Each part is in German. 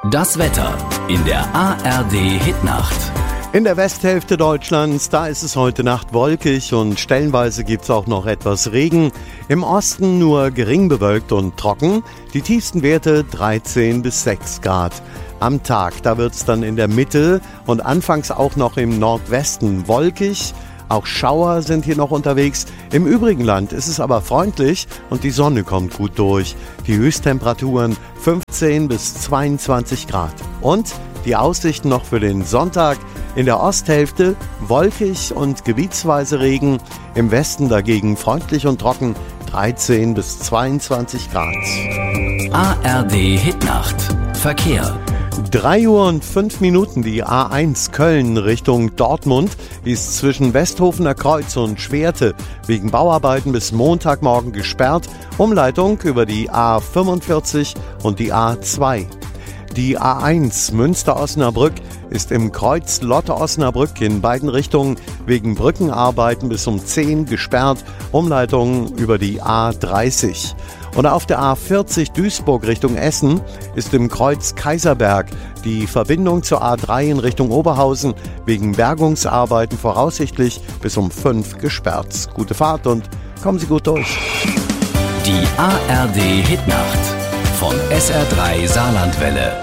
Das Wetter in der ARD Hitnacht. In der Westhälfte Deutschlands, da ist es heute Nacht wolkig und stellenweise gibt es auch noch etwas Regen. Im Osten nur gering bewölkt und trocken. Die tiefsten Werte 13 bis 6 Grad. Am Tag, da wird es dann in der Mitte und anfangs auch noch im Nordwesten wolkig. Auch Schauer sind hier noch unterwegs. Im übrigen Land ist es aber freundlich und die Sonne kommt gut durch. Die Höchsttemperaturen 15 bis 22 Grad. Und die Aussichten noch für den Sonntag: in der Osthälfte wolkig und gebietsweise Regen, im Westen dagegen freundlich und trocken, 13 bis 22 Grad. ARD Hitnacht. Verkehr. 3 Uhr und 5 Minuten, die A1 Köln Richtung Dortmund ist zwischen Westhofener Kreuz und Schwerte wegen Bauarbeiten bis Montagmorgen gesperrt. Umleitung über die A45 und die A2. Die A1 Münster-Osnabrück ist im Kreuz Lotte-Osnabrück in beiden Richtungen wegen Brückenarbeiten bis um 10 gesperrt. Umleitung über die A30. Und auf der A40 Duisburg Richtung Essen ist im Kreuz Kaiserberg die Verbindung zur A3 in Richtung Oberhausen wegen Bergungsarbeiten voraussichtlich bis um 5 gesperrt. Gute Fahrt und kommen Sie gut durch. Die ARD Hitnacht von SR3 Saarlandwelle.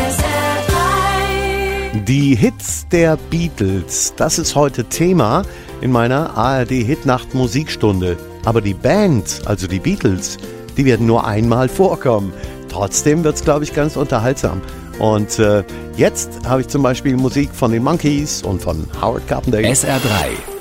Die Hits der Beatles, das ist heute Thema in meiner ARD Hitnacht Musikstunde. Aber die Band, also die Beatles, die werden nur einmal vorkommen. Trotzdem wird es, glaube ich, ganz unterhaltsam. Und jetzt habe ich zum Beispiel Musik von den Monkees und von Howard Carpendale. SR3